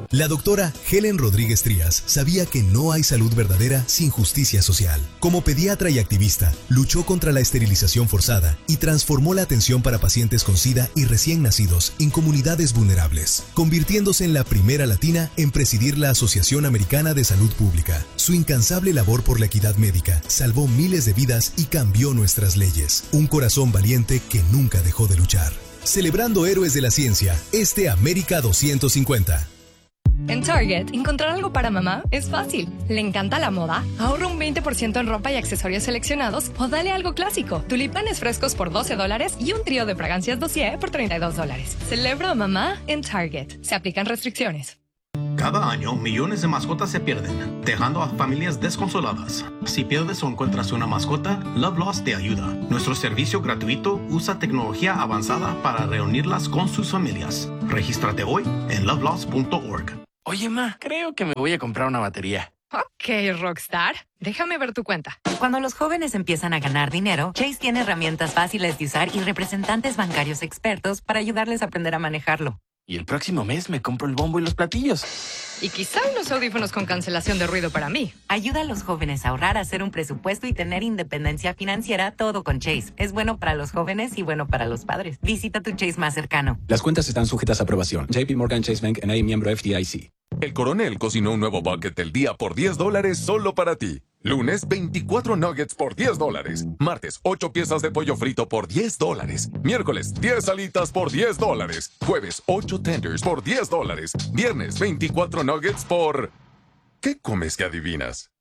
La doctora Helen Rodríguez Trías sabía que no hay salud verdadera sin justicia social. Como pediatra y activista, luchó contra la esterilización forzada y transformó la atención para pacientes con SIDA y recién nacidos en comunidades vulnerables, convirtiéndose en la primera latina en presidir la Asociación Americana de Salud Pública. Su incansable labor por la equidad médica salvó miles de vidas y cambió nuestras leyes. Un corazón valiente que nunca dejó de luchar. Celebrando héroes de la ciencia, América 250. En Target, encontrar algo para mamá es fácil. ¿Le encanta la moda? Ahorra un 20% en ropa y accesorios seleccionados o dale algo clásico. Tulipanes frescos por $12 y un trío de fragancias Dossier por $32. Celebra a mamá en Target. Se aplican restricciones. Cada año, millones de mascotas se pierden, dejando a familias desconsoladas. Si pierdes o encuentras una mascota, Love Lost te ayuda. Nuestro servicio gratuito usa tecnología avanzada para reunirlas con sus familias. Regístrate hoy en lovelost.org. Oye, ma, creo que me voy a comprar una batería. Ok, Rockstar. Déjame ver tu cuenta. Cuando los jóvenes empiezan a ganar dinero, Chase tiene herramientas fáciles de usar y representantes bancarios expertos para ayudarles a aprender a manejarlo. Y el próximo mes me compro el bombo y los platillos. Y quizá unos audífonos con cancelación de ruido para mí. Ayuda a los jóvenes a ahorrar, a hacer un presupuesto y tener independencia financiera, todo con Chase. Es bueno para los jóvenes y bueno para los padres. Visita tu Chase más cercano. Las cuentas están sujetas a aprobación. JP Morgan Chase Bank N.A. miembro FDIC. El coronel cocinó un nuevo bucket del día por $10 solo para ti. Lunes, 24 nuggets por $10. Martes, 8 piezas de pollo frito por $10. Miércoles, 10 alitas por $10. Jueves, 8 tenders por $10. Viernes, 24 nuggets por... ¿Qué comes que adivinas?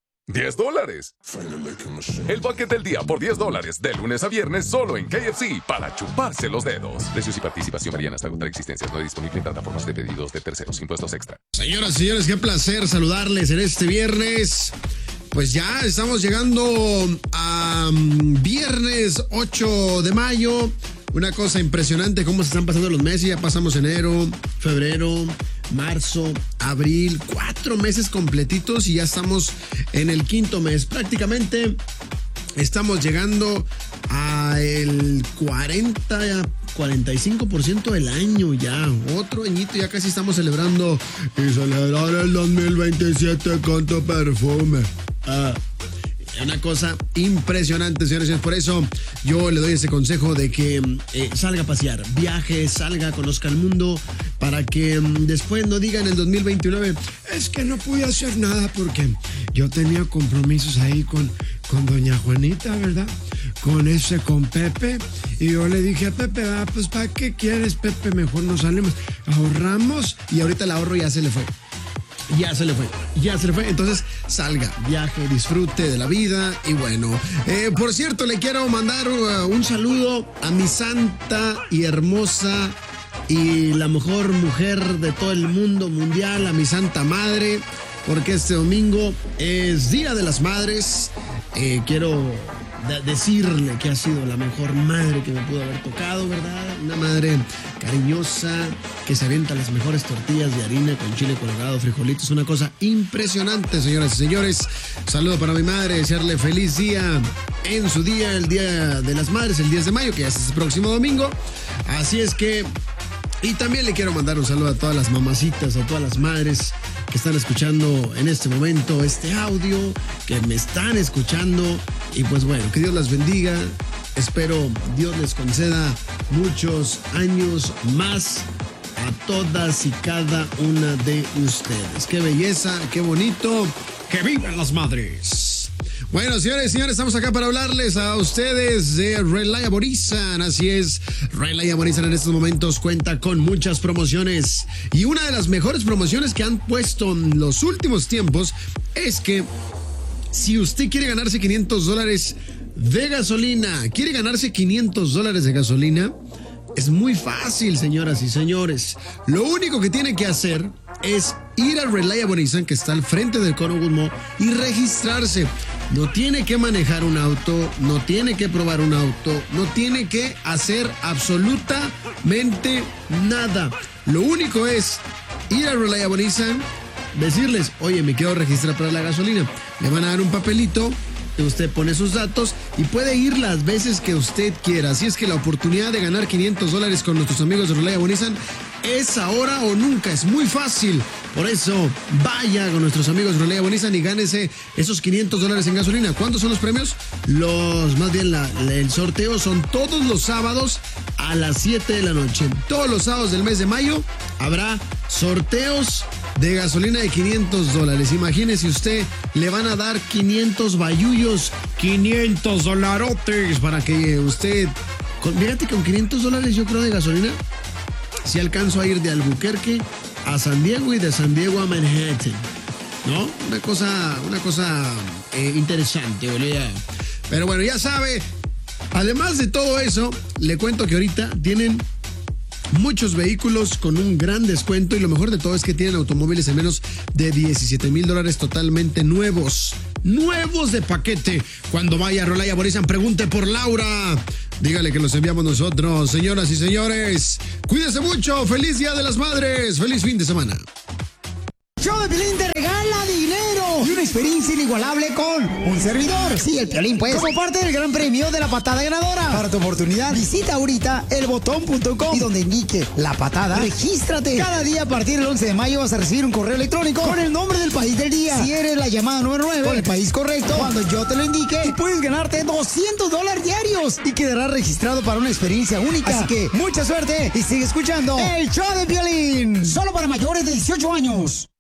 $10. El bucket del día por $10. De lunes a viernes solo en KFC para chuparse los dedos. Precios y participación varían hasta agotar existencias. No disponible en plataformas de pedidos de terceros. Impuestos extra. Señoras y señores, qué placer saludarles en este viernes. Pues ya estamos llegando a viernes 8 de mayo. Una cosa impresionante cómo se están pasando los meses. Ya pasamos enero, febrero, marzo, abril, 4 meses completitos y ya estamos en el 5º mes. Prácticamente estamos llegando a el 45% del año ya. Otro añito, ya casi estamos celebrando y celebrar el 2027 con tu perfume. Una cosa impresionante, señores. Por eso yo le doy ese consejo de que salga a pasear, viaje, salga, conozca el mundo, para que después no diga en el 2029, es que no pude hacer nada porque yo tenía compromisos ahí con doña Juanita, ¿verdad? Con Pepe. Y yo le dije a Pepe, pues ¿para qué quieres, Pepe? Mejor nos salimos, ahorramos y ahorita el ahorro ya se le fue. Ya se le fue. Entonces, salga, viaje, disfrute de la vida. Y bueno, por cierto, le quiero mandar un saludo a mi santa y hermosa y la mejor mujer de todo el mundo mundial, a mi santa madre, porque este domingo es Día de las Madres. Quiero decirle que ha sido la mejor madre que me pudo haber tocado, ¿verdad? Una madre cariñosa, que se avienta las mejores tortillas de harina con chile colorado, frijolitos, una cosa impresionante, señoras y señores. Saludo para mi madre, desearle feliz día en su día, el Día de las Madres, el 10 de mayo, que ya es el próximo domingo. Así es que... Y también le quiero mandar un saludo a todas las mamacitas, a todas las madres que están escuchando en este momento este audio, que me están escuchando. Y pues bueno, que Dios las bendiga. Espero Dios les conceda muchos años más a todas y cada una de ustedes. Qué belleza, qué bonito. ¡Que vivan las madres! Bueno, señores y señores, estamos acá para hablarles a ustedes de Relaya Borizan. Así es, Relaya Borizan en estos momentos cuenta con muchas promociones. Y una de las mejores promociones que han puesto en los últimos tiempos es que si usted quiere ganarse $500 de gasolina, es muy fácil, señoras y señores. Lo único que tiene que hacer es ir a Relaya Borizan, que está al frente del Conwood Mall, y registrarse. No tiene que manejar un auto, no tiene que probar un auto, no tiene que hacer absolutamente nada. Lo único es ir a Relaya Borizan, decirles, oye, me quiero registrar para la gasolina. Le van a dar un papelito, usted pone sus datos y puede ir las veces que usted quiera. Así es que la oportunidad de ganar $500 con nuestros amigos de Relaya Borizan es ahora o nunca. Es muy fácil. Por eso, vaya con nuestros amigos de Rolea Bonizan y gánese esos $500 en gasolina. ¿Cuántos son los premios? El sorteo son todos los sábados a las 7 de la noche. Todos los sábados del mes de mayo habrá sorteos de gasolina de $500. Imagínese usted, le van a dar 500 bayuyos, $500 para que usted... Fíjate, con $500 yo creo de gasolina, si alcanzo a ir de Albuquerque a San Diego y de San Diego a Manhattan, ¿no? Una cosa interesante, ¿verdad? Pero bueno, ya sabe, además de todo eso, le cuento que ahorita tienen muchos vehículos con un gran descuento y lo mejor de todo es que tienen automóviles en menos de $17,000 totalmente nuevos de paquete. Cuando vaya a Rolaya Bonizan, pregunte por Laura. Dígale que los enviamos nosotros. Señoras y señores, cuídense mucho. Feliz Día de las Madres. Feliz fin de semana. Show de Piolín te regala dinero y una experiencia inigualable con un servidor. Sí, el Piolín, pues. Como parte del gran premio de la patada ganadora. Para tu oportunidad, visita ahorita elbotón.com y donde indique la patada, regístrate. Cada día a partir del 11 de mayo vas a recibir un correo electrónico con el nombre del país del día. Si eres la llamada número 9 con el país correcto, cuando yo te lo indique, y puedes ganarte $200 diarios y quedarás registrado para una experiencia única. Así que mucha suerte y sigue escuchando el Show de Piolín. Solo para mayores de 18 años.